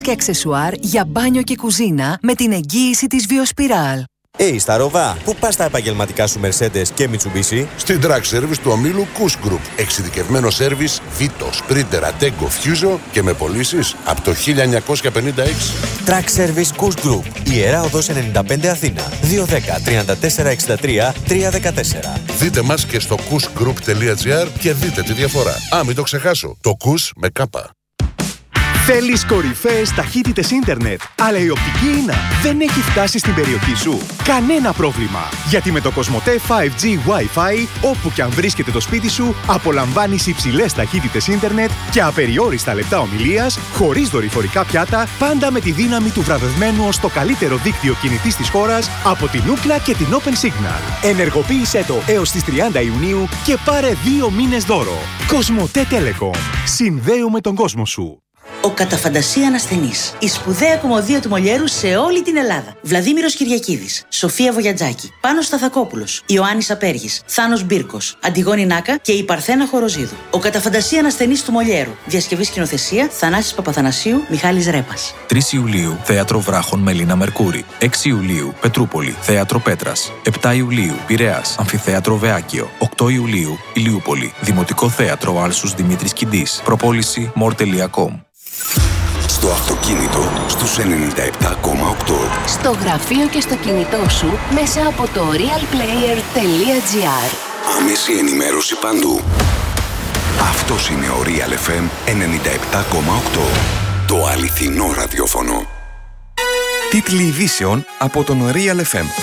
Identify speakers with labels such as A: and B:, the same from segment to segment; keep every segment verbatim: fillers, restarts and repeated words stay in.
A: Και αξεσουάρ για μπάνιο και κουζίνα με την εγγύηση της Βιοσπιράλ.
B: Hey, στα Ροβά, πού πας τα επαγγελματικά σου Mercedes και Mitsubishi?
C: Στην Track Service του ομίλου Kuss Group. Εξειδικευμένο σέρβις Vito, Sprinter, Attego, Fuso και με πωλήσεις από το χίλια εννιακόσια πενήντα έξι.
B: Track Service Kuss Group. Ιερά Οδός ενενήντα πέντε Αθήνα. δύο ένα μηδέν, τρία τέσσερα έξι τρία, τρία ένα τέσσερα.
C: Δείτε μας και στο kussgroup.gr και δείτε τη διαφορά. Α, μην το ξεχάσω. Το Kuss με κάπα.
D: Θέλεις κορυφαίες ταχύτητες ίντερνετ, αλλά η οπτική ίνα δεν έχει φτάσει στην περιοχή σου? Κανένα πρόβλημα! Γιατί με το Κοσμοτέ φάιβ τζι Wi-Fi, όπου και αν βρίσκεται το σπίτι σου, απολαμβάνεις υψηλές ταχύτητες ίντερνετ και απεριόριστα λεπτά ομιλίας, χωρίς δορυφορικά πιάτα, πάντα με τη δύναμη του βραβευμένου ως το καλύτερο δίκτυο κινητής της χώρας από την Ookla και την Open Signal. Ενεργοποίησέ το έως τις τριάντα Ιουνίου και πάρε δύο μήνες δώρο. Κοσμοτέ Telecom. Συνδέουμε τον κόσμο σου.
E: Ο κατά φαντασία ασθενής. Η σπουδαία κομμωδία του Μολιέρου σε όλη την Ελλάδα. Βλαδίμηρος Κυριακίδης, Σοφία Βογιατζάκη, Πάνος Σταθακόπουλος, Ιωάννης Απέργης, Θάνος Μπίρκος, Αντιγόνη Νάκα και η Παρθένα Χοροζίδου. Ο κατά φαντασία ασθενής του Μολιέρου. Διασκευή σκηνοθεσία Θανάσης Παπαθανασίου, Μιχάλης Ρέπας.
F: τρεις Ιουλίου Θέατρο Βράχων Μελίνα Μερκούρη. έξι Ιουλίου Πετρούπολη Θέατρο Πέτρας. επτά Ιουλίου Πειραιάς Αμφιθέατρο Βεάκιο. οκτώ Ιουλίου Ηλιούπολη Δημοτικό Θέατρο Άλσους Δημήτρης Κιντής. Προπόληση more τελεία com.
G: Στο αυτοκίνητο στους ενενήντα επτά κόμμα οκτώ.
H: Στο γραφείο και στο κινητό σου μέσα από το realplayer τελεία gr.
G: Άμεση ενημέρωση παντού. Αυτός είναι ο Real εφ εμ ενενήντα επτά κόμμα οκτώ. Το αληθινό ραδιόφωνο.
I: Τίτλοι ειδήσεων από τον Real εφ εμ.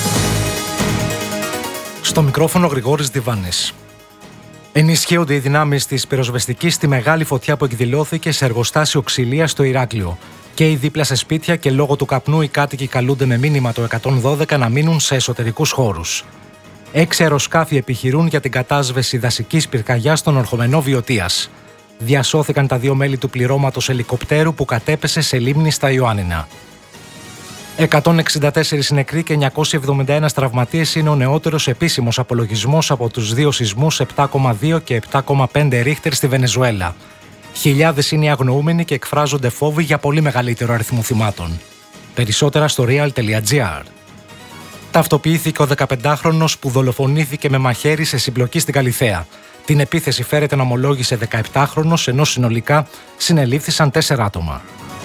J: Στο μικρόφωνο Γρηγόρης Διβάνης. Ενισχύονται οι δυνάμεις της πυροσβεστικής στη μεγάλη φωτιά που εκδηλώθηκε σε εργοστάσιο ξυλίας στο Ηράκλειο. Και οι δίπλα σε σπίτια και λόγω του καπνού οι κάτοικοι καλούνται με μήνυμα το εκατόν δώδεκα να μείνουν σε εσωτερικούς χώρους. Έξι αεροσκάφη επιχειρούν για την κατάσβεση δασικής πυρκαγιάς στον ορχομενό Βιωτίας. Διασώθηκαν τα δύο μέλη του πληρώματος ελικοπτέρου που κατέπεσε σε λίμνη στα Ιωάννινα. εκατόν εξήντα τέσσερις νεκροί και εννιακόσιοι εβδομήντα ένα τραυματίες είναι ο νεότερος επίσημος απολογισμός από τους δύο σεισμούς επτά κόμμα δύο και επτά κόμμα πέντε ρίχτερ στη Βενεζουέλα. Χιλιάδες είναι οι αγνοούμενοι και εκφράζονται φόβοι για πολύ μεγαλύτερο αριθμό θυμάτων. Περισσότερα στο real τελεία gr. Ταυτοποιήθηκε ο δεκαπεντάχρονος που δολοφονήθηκε με μαχαίρι σε συμπλοκή στην Καλιθέα. Την επίθεση φέρεται να ομολόγησε δεκαεπτάχρονος, ενώ συνολικά συνελήφθησαν τέσσερα άτομα.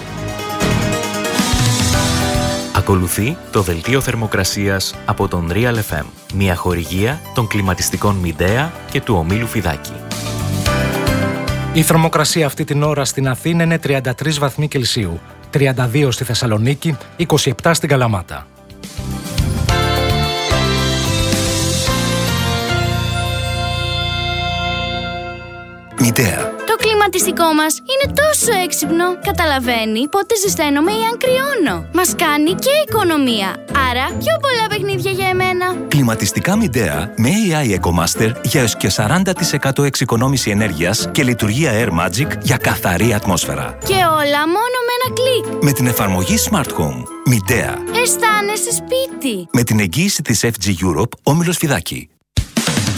K: Ακολουθεί το δελτίο θερμοκρασίας από τον Real εφ εμ, μια χορηγία των κλιματιστικών Midea και του ομίλου Φιδάκη.
J: Η θερμοκρασία αυτή την ώρα στην Αθήνα είναι τριάντα τρεις βαθμοί Κελσίου, τριάντα δύο στη Θεσσαλονίκη, είκοσι επτά στην Καλαμάτα.
I: Midea.
L: Το κλιματιστικό μας είναι τόσο έξυπνο. Καταλαβαίνει πότε ζεσταίνομαι ή αν κρυώνω. Μας κάνει και οικονομία. Άρα πιο πολλά παιχνίδια για εμένα.
I: Κλιματιστικά Midea με έι άι EcoMaster για έως και σαράντα τοις εκατό εξοικονόμηση ενέργειας και λειτουργία Air Magic για καθαρή ατμόσφαιρα.
L: Και όλα μόνο με ένα κλικ.
I: Με την εφαρμογή Smart Home. Midea.
L: Αισθάνεσαι σπίτι.
I: Με την εγγύηση της εφ τζι Europe, όμιλος Φιδάκη.